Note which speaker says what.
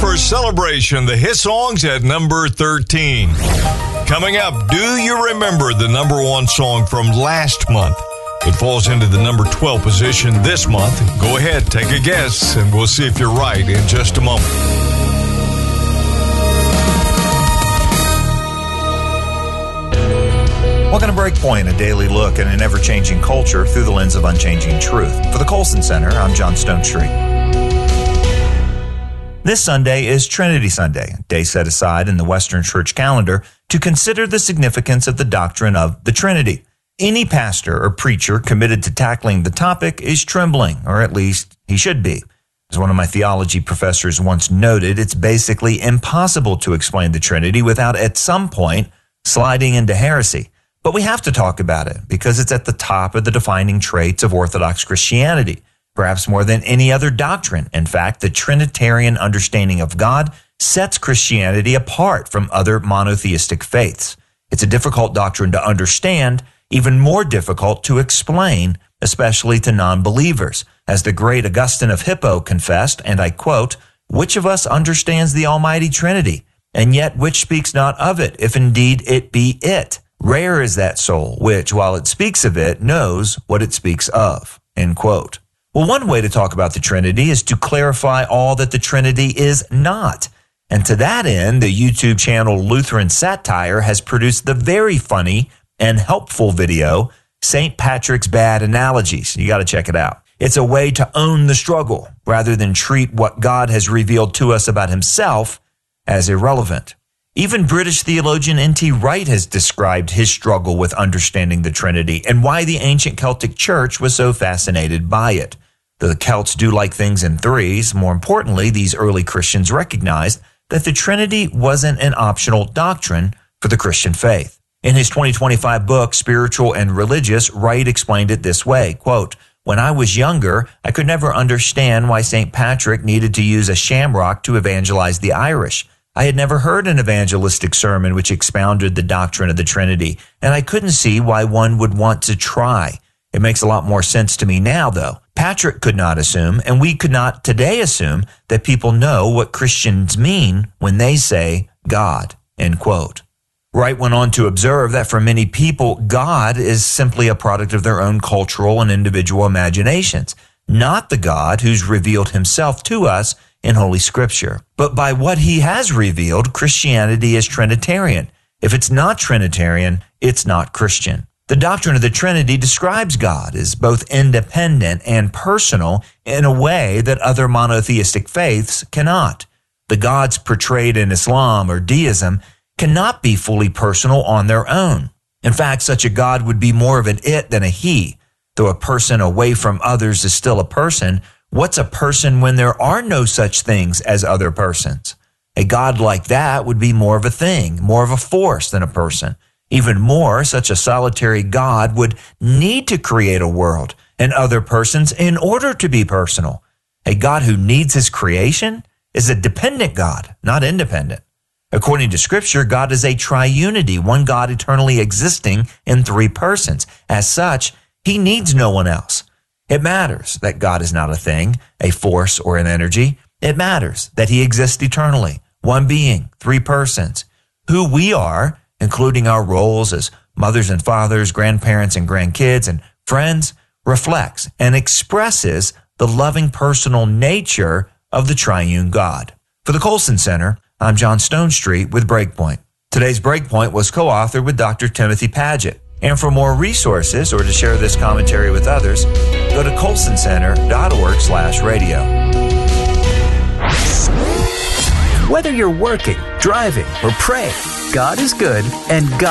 Speaker 1: for Celebration, the hit songs at number 13. Coming up, do you remember the number one song from last month? It falls into the number 12 position this month. Go ahead, take a guess, and we'll see if you're right in just a moment.
Speaker 2: Welcome to Breakpoint, a daily look at an ever-changing culture through the lens of unchanging truth. For the Colson Center, I'm John Stonestreet. This Sunday is Trinity Sunday, a day set aside in the Western Church calendar to consider the significance of the doctrine of the Trinity. Any pastor or preacher committed to tackling the topic is trembling, or at least he should be. As one of my theology professors once noted, it's basically impossible to explain the Trinity without at some point sliding into heresy. But we have to talk about it because it's at the top of the defining traits of Orthodox Christianity, perhaps more than any other doctrine. In fact, the Trinitarian understanding of God sets Christianity apart from other monotheistic faiths. It's a difficult doctrine to understand, even more difficult to explain, especially to non-believers. As the great Augustine of Hippo confessed, and I quote, "Which of us understands the Almighty Trinity? And yet which speaks not of it, if indeed it be it? Rare is that soul, which, while it speaks of it, knows what it speaks of." End quote. Well, one way to talk about the Trinity is to clarify all that the Trinity is not. And to that end, the YouTube channel Lutheran Satire has produced the very funny and helpful video, St. Patrick's Bad Analogies. You got to check it out. It's a way to own the struggle rather than treat what God has revealed to us about himself as irrelevant. Even British theologian N.T. Wright has described his struggle with understanding the Trinity and why the ancient Celtic church was so fascinated by it. The Celts do like things in threes. More importantly, these early Christians recognized that the Trinity wasn't an optional doctrine for the Christian faith. In his 2025 book, Spiritual and Religious, Wright explained it this way, quote, "When I was younger, I could never understand why St. Patrick needed to use a shamrock to evangelize the Irish. I had never heard an evangelistic sermon which expounded the doctrine of the Trinity, and I couldn't see why one would want to try. It makes a lot more sense to me now, though. Patrick could not assume, and we could not today assume, that people know what Christians mean when they say God." End quote. Wright went on to observe that for many people, God is simply a product of their own cultural and individual imaginations, not the God who's revealed himself to us in Holy Scripture. But by what he has revealed, Christianity is Trinitarian. If it's not Trinitarian, it's not Christian. The doctrine of the Trinity describes God as both independent and personal in a way that other monotheistic faiths cannot. The gods portrayed in Islam or deism cannot be fully personal on their own. In fact, such a God would be more of an it than a he. Though a person away from others is still a person, what's a person when there are no such things as other persons? A God like that would be more of a thing, more of a force than a person. Even more, such a solitary God would need to create a world and other persons in order to be personal. A God who needs his creation is a dependent God, not independent. According to Scripture, God is a triunity, one God eternally existing in three persons. As such, he needs no one else. It matters that God is not a thing, a force, or an energy. It matters that he exists eternally, one being, three persons. Who we are, including our roles as mothers and fathers, grandparents and grandkids, and friends, reflects and expresses the loving personal nature of the triune God. For the Colson Center, I'm John Stonestreet with Breakpoint. Today's Breakpoint was co-authored with Dr. Timothy Paget. And for more resources or to share this commentary with others, go to colsoncenter.org/radio.
Speaker 3: Whether you're working, driving, or praying, God is good and God